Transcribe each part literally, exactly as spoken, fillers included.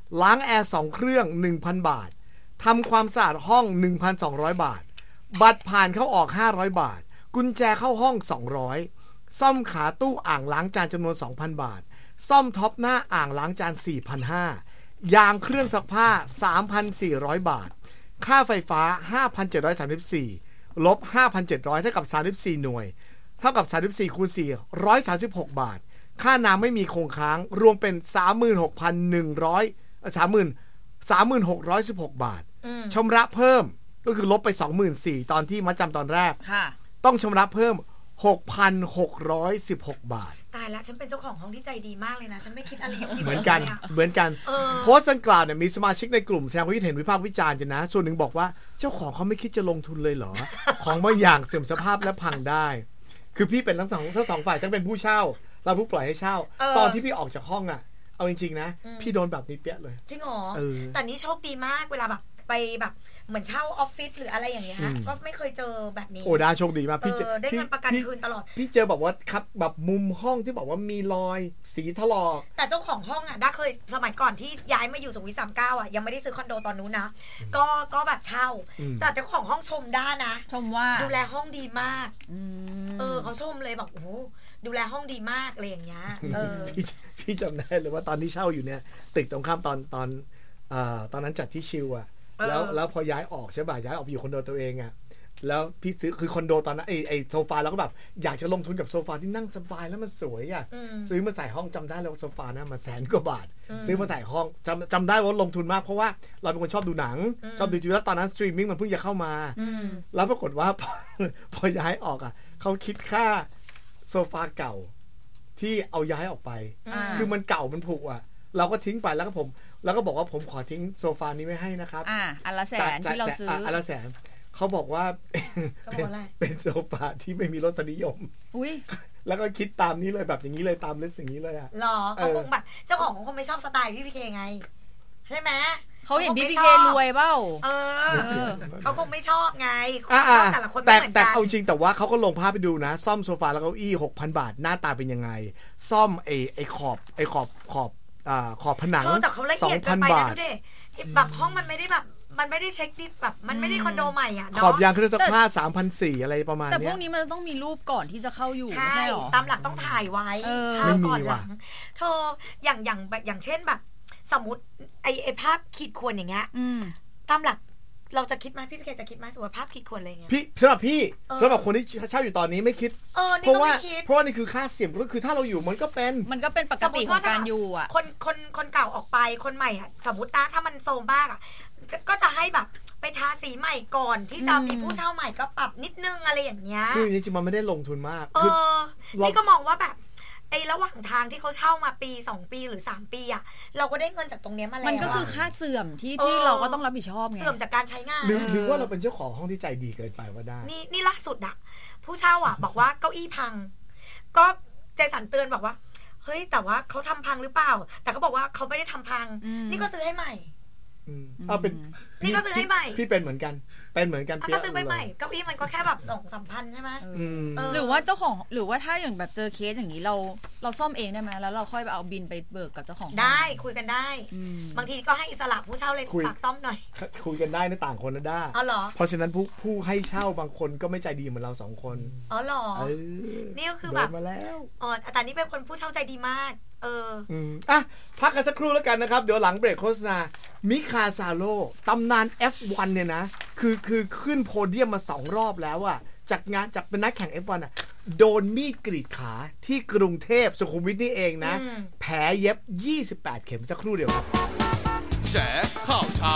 ล้างแอร์สองเครื่อง หนึ่งพัน บาททำความสะอาดห้อง หนึ่งพันสองร้อย บาทบัตรผ่านเข้าออกห้าร้อยบาทกุญแจเข้าห้องสองร้อยซ่อมขาตู้อ่างล้างจานจำนวน สองพัน บาทซ่อมท็อปหน้าอ่างล้างจาน สี่พันห้าร้อย ยางเครื่องซักผ้า สามพันสี่ร้อย บาทค่าไฟฟ้า ห้าพันเจ็ดร้อยสามสิบสี่ ลบ ห้าพันเจ็ดร้อย เท่ากับสามสิบสี่หน่วยเท่ากับสามสิบสี่คูณสี่ หนึ่งร้อยสามสิบหกบาทค่าน้ำไม่มีคงค้างรวมเป็น สามหมื่นหกพันหนึ่งร้อย สามหมื่น สามหมื่นหกร้อยสิบหก บาทชำระเพิ่มก็คือลบไป สองหมื่นสี่พัน ตอนที่มัดจำตอนแรกต้องชำระเพิ่ม หกพันหกร้อยสิบหก บาทตายแล้วฉันเป็นเจ้าของห้องที่ใจดีมากเลยนะฉันไม่คิดอะไรอย่างนี้เหมือนกันเหมือนกันโพสต์ดังกล่าวเนี่ยมีสมาชิกในกลุ่มแสดงความคิดเห็นวิพากษ์วิจารณ์กันนะส่วนหนึ่งบอกว่าเจ้าของเขาไม่คิดจะลงทุนเลยเหรอ ของบางอย่างเสื่อมสภาพและพังได้คือพี่เป็นทั้งสองทั้งสองฝ่ายทั้งเป็นผู้เช่าเราผู้ปล่อยให้เช่าตอนที่พี่ออกจากห้องอ่ะเอาจริงๆนะพี่โดนแบบนี้เปี้ยเลยจริงเหรอแต่นี่โชคดีมากเวลาแบบไปแบบเหมือนเช่าออฟฟิศหรืออะไรอย่างเงี้ยก็ไม่เคยเจอแบบนี้โอ้ได้โชคดีมากพี่เจอได้เงินประกันคืนตลอดพี่เจอแบบว่าครับแบบมุมห้องที่บอกว่ามีรอยสีถลอกแต่เจ้าของห้องอ่ะด้าเคยสมัยก่อนที่ย้ายมาอยู่สุขุมวิทสามสิบเก้าอ่ะยังไม่ได้ซื้อคอนโดตอนนู้นนะก็ก็แบบเช่าแต่เจ้าของห้องชมด้านะชมว่าดูแลห้องดีมากเออเขาชมเลยแบบโอ้โหดูแลห้องดีมากอะไรอย่างเงี้ยเออพี่พี่จำได้เลยว่าตอนที่เช่าอยู่เนี่ยตึกตรงข้ามตอนตอนอ่าตอนนั้นจัดที่ชิวอ่ะแล้วแล้วพอย้ายออกใช่ป่ะย้ายออกไปอยู่คอนโดตัวเองอ่ะแล้วพี่ซื้อคือคอนโดตอนนั้นไอ้ไอ้โซฟาแล้วก็แบบอยากจะลงทุนกับโซฟาที่นั่งสบายแล้วมันสวยอ่ะซื้อมาใส่ห้องจำได้แล้วโซฟานะมาแสนกว่าบาทซื้อมาใส่ห้องจำจำได้ว่าลงทุนมากเพราะว่าเราเป็นคนชอบดูหนังชอบดูทีวีแล้วตอนนั้นสตรีมมิ่งมันเพิ่งจะเข้ามาแล้วปรากฏว่าพอย้ายออกอ่ะเขาคิดค่าโซฟาเก่าที่เอาย้ายออกไปคือมันเก่ามันผุอ่ะเราก็ทิ้งไปแล้วก็ผมแล้วก็บอกว่าผมขอทิ้งโซฟานี้ไว้ให้นะครับอ่าอันละแสนที่เราซื้ออันละแสนเขาบอกว่าเป็นโซฟาที่ไม่มีรสนิยมอุ้ยแล้วก็คิดตามนี้เลยแบบอย่างนี้เลยตามลิสต์อย่างนี้เลยอ่ะหรอเขาคงแบบเจ้าของคงไม่ชอบสไตล์พี่พีเคไงใช่ไหมเขาเห็นพี่พีเครวยเปล่าเออเขาคงไม่ชอบไงแต่ละคนไม่เหมือนกันแต่เอาจริงแต่ว่าเขาก็ลงภาพไปดูนะซ่อมโซฟาแล้วเก้าอี้ หกพัน บาทหน้าตาเป็นยังไงซ่อมไอ้ไอ้ขอบไอ้ขอบขอบอ่าขอบผนังแต่เขาละเอียดเกินไปนะดูดิแบบห้องมันไม่ได้แบบมันไม่ได้เช็คดิแบบมันไม่ได้คอนโดใหม่อ่ะขอบยางเครื่องซักผ้า สามพันสี่ร้อย อะไรประมาณนี้แต่พวกนี้มันต้องมีรูปก่อนที่จะเข้าอยู่ใช่หรอตามหลักต้องถ่ายไว้ภาพก่อนหลังเธออย่างอย่างแบบอย่างเช่นแบบสมมติไอ้ไอ้ภาพขีดข่วนอย่างเงี้ยตามหลักเราจะคิดไหมพี่พีเคจะคิดไหมสมมติภาพขีดข่วนอะไรเงี้ยพี่สำหรับพี่สำหรับคนที่เช่าอยู่ตอนนี้ไม่คิดเพราะว่าเพราะว่านี่คือค่าเสี่ยงก็คือถ้าเราอยู่มันก็เป็นมันก็เป็นปกติของการอยู่อ่ะคนคนคนเก่าออกไปคนใหม่อ่ะสมมตินะถ้ามันโซมบ้างอ่ะก็จะให้แบบไปทาสีใหม่ก่อนที่จะมีผู้เช่าใหม่ก็ปรับนิดนึงอะไรอย่างเงี้ยคือจริงๆมันไม่ได้ลงทุนมากเออนี่ก็มองว่าแบบไอ้ระหว่างทางที่เขาเช่ามาปีสองปีหรือสามปีอ่ะเราก็ได้เงินจากตรงนี้มาแล้วมันก็คือค่าเสื่อมที่ที่เราก็ต้องรับผิดชอบไงเสื่อมจากการใช้งานหรือหรือว่าเราเป็นเจ้าของห้องที่ใจดีเกินไปว่าได้นี่นี่ล่าสุดอ่ะผู้เช่าอ่ะบอกว่าเก้าอี้พังก็ใจสั่นเตือนบอกว่าเฮ้ยแต่ว่าเขาทำพังหรือเปล่าแต่เขาบอกว่าเขาไม่ได้ทำพังนี่ก็ซื้อให้ใหม่เอาเป็นนี่ก็ซื้อให้ใหม่พี่เป็นเหมือนกันเป็นเหมือนกันก็ซื้อไปใหม่เก้าอี้มันก็แค่แบบสองสามพันใช่ไหมหรือว่าเจ้าของหรือว่าถ้าอย่างแบบเจอเคสอย่างนี้เราเราซ่อมเองได้ไหมแล้วเราค่อยไปเอาบินไปเบิกกับเจ้าของได้คุยกันได้บางทีก็ให้อิสระผู้เช่าเลยฝากซ่อมหน่อยคุยกันได้ในต่างคนนะได้อ๋อเหรอเพราะฉะนั้นผู้ผู้ให้เช่าบางคนก็ไม่ใจดีเหมือนเราสองคนอ๋อเหรอนี่ก็คือแบบมาแล้วอ๋อแต่นี่เป็นคนผู้เช่าใจดีมากเอออ่ะพักกันสักครู่แล้วกันนะครับเดี๋ยวหลังเบรกโฆษณามิคาซาโร่ตำนาน เอฟ วัน เนี่ยนะคือคือขึ้นโพเดียมมาสองรอบแล้วอ่ะจากงานจากเป็นนักแข่ง เอฟ วัน อ่ะโดนมีดกรีดขาที่กรุงเทพสุขุมวิทนี่เองนะแผลเย็บยี่สิบแปดเข็มสักครู่เดียวครับแฉข่าวเช้า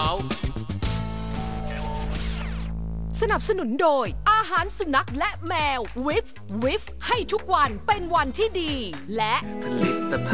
สนับสนุนโดยอาหารสุนัขและแมววิฟวิฟให้ทุกวันเป็นวันที่ดีและผลิตภัณฑ์